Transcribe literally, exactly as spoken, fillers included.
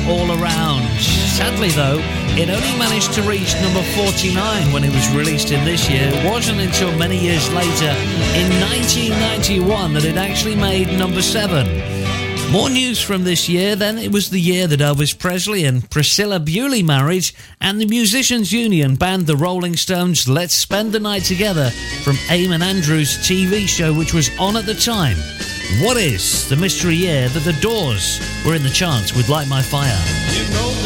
All Around. Sadly though, it only managed to reach number forty-nine when it was released in this year. It wasn't until many years later, in nineteen ninety-one, that it actually made number seven. More news from this year then. It was the year that Elvis Presley and Priscilla Bewley married, and the Musicians Union banned the Rolling Stones' Let's Spend the Night Together from Eamon Andrews' T V show, which was on at the time. What is the mystery year that the Doors were in the charts with Light My Fire? You know